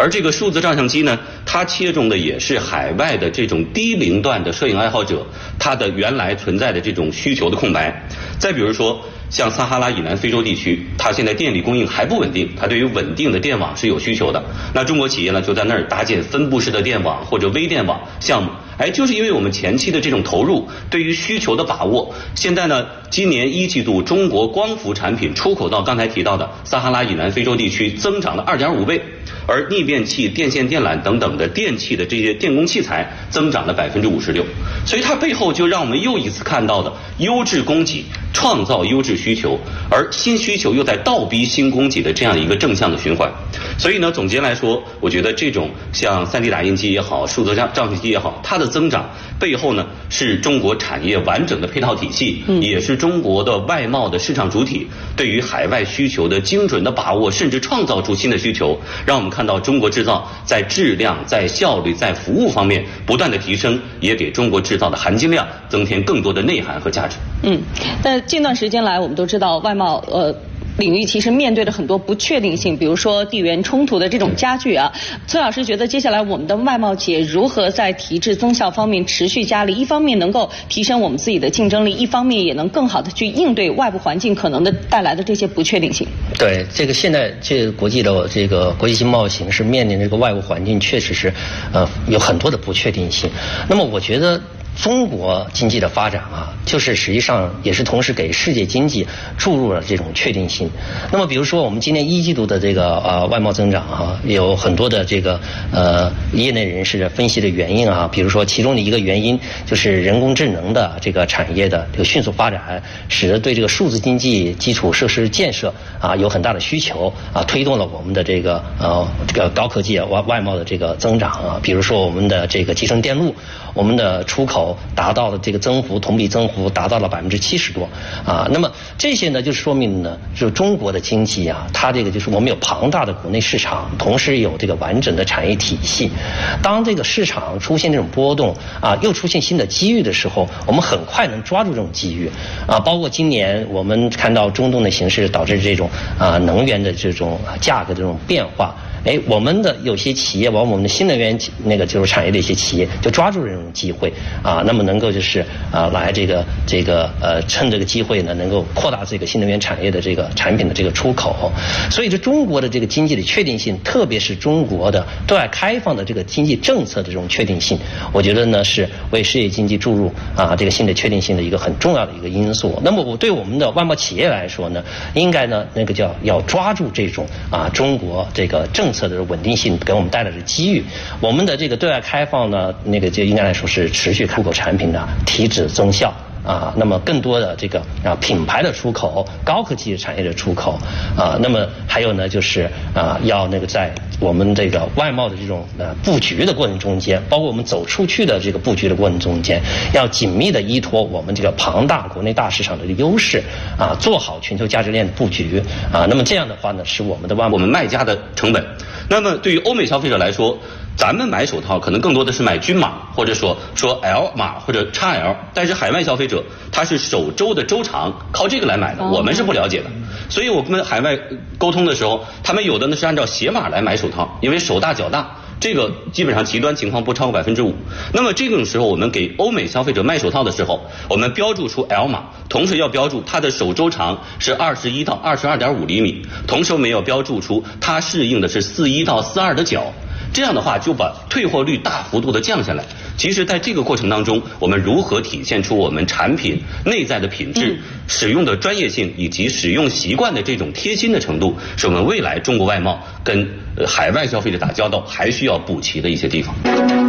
而这个数字照相机呢，它切中的也是海外的这种低龄段的摄影爱好者，他的原来存在的这种需求的空白。再比如说，像撒哈拉以南非洲地区，它现在电力供应还不稳定，它对于稳定的电网是有需求的。那中国企业呢，就在那儿搭建分布式的电网或者微电网项目。就是因为我们前期的这种投入，对于需求的把握，现在呢，今年1季度中国光伏产品出口到刚才提到的撒哈拉以南非洲地区增长了2.5倍，而逆变器、电线电缆等等的电器的这些电工器材增长了56%。所以它背后就让我们又一次看到了优质供给创造优质需求，而新需求又在倒逼新供给的这样一个正向的循环。所以呢，总结来说，我觉得这种像3D 打印机也好，数字照相机也好，它的增长背后呢，是中国产业完整的配套体系，也是中国的外贸的市场主体对于海外需求的精准的把握，甚至创造出新的需求，让我们看到中国制造在质量、在效率、在服务方面不断的提升，也给中国制造的含金量增添更多的内涵和价值。 但近段时间来，我们都知道外贸领域其实面对着很多不确定性，比如说地缘冲突的这种加剧啊。崔老师觉得接下来我们的外贸企业如何在提质增效方面持续加力，一方面能够提升我们自己的竞争力，一方面也能更好的去应对外部环境可能的带来的这些不确定性。 对，这个现在这个国际的这个国际经贸形势面临这个外部环境确实是有很多的不确定性。那么我觉得中国经济的发展就是实际上也是同时给世界经济注入了这种确定性。那么比如说我们今年1季度的这个外贸增长有很多的这个业内人士的分析的原因比如说其中的一个原因就是人工智能的这个产业的这个迅速发展，使得对这个数字经济基础设施建设有很大的需求推动了我们的这个高科技外贸的这个增长比如说我们的这个集成电路，我们的出口达到了这个同比增幅达到了70%多那么这些呢就说明呢，就是中国的经济它这个就是我们有庞大的国内市场，同时有这个完整的产业体系。当这个市场出现这种波动又出现新的机遇的时候，我们很快能抓住这种机遇包括今年我们看到中东的形势导致这种能源的这种价格的这种变化。我们的有些企业，包括我们的新能源就是产业的一些企业，就抓住这种机会那么能够就是来趁这个机会呢，能够扩大这个新能源产业的这个产品的这个出口。所以这中国的这个经济的确定性，特别是中国的对外开放的这个经济政策的这种确定性，我觉得呢是为世界经济注入这个新的确定性的一个很重要的一个因素。那么对我们的外贸企业来说呢，应该呢要抓住这种中国这个政策的稳定性给我们带来的机遇。我们的这个对外开放呢，就应该来说是持续出口产品的提质增效那么更多的这个品牌的出口，高科技产业的出口那么还有呢就是要在我们这个外贸的这种布局的过程中间，包括我们走出去的这个布局的过程中间，要紧密的依托我们这个庞大国内大市场的优势做好全球价值链的布局那么这样的话呢，是我们卖家的成本。那么对于欧美消费者来说，咱们买手套可能更多的是买均码，或者说 L 码或者 XL， 但是海外消费者他是手周的周长靠这个来买的，我们是不了解的。所以我跟海外沟通的时候，他们有的呢是按照鞋码来买手套，因为手大脚大，这个基本上极端情况不超过5%。那么这种时候我们给欧美消费者卖手套的时候，我们标注出 L 码，同时要标注它的手周长是21到22.5厘米，同时我们要标注出它适应的是41到42的脚。这样的话就把退货率大幅度的降下来。其实在这个过程当中，我们如何体现出我们产品内在的品质、使用的专业性以及使用习惯的这种贴心的程度，是我们未来中国外贸跟海外消费者打交道还需要补齐的一些地方。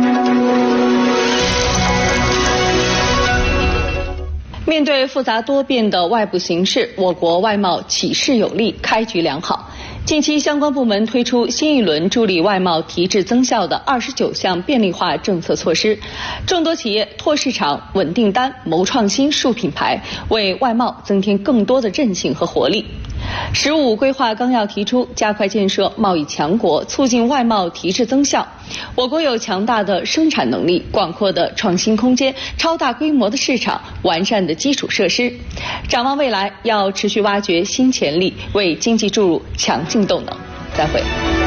面对复杂多变的外部形势，我国外贸起势有力，开局良好。近期相关部门推出新一轮助力外贸提质增效的29项便利化政策措施，众多企业拓市场、稳订单、谋创新、树品牌，为外贸增添更多的韧性和活力。15规划纲要提出加快建设贸易强国，促进外贸提质增效。我国有强大的生产能力、广阔的创新空间、超大规模的市场、完善的基础设施。展望未来，要持续挖掘新潜力，为经济注入强劲动能。再会。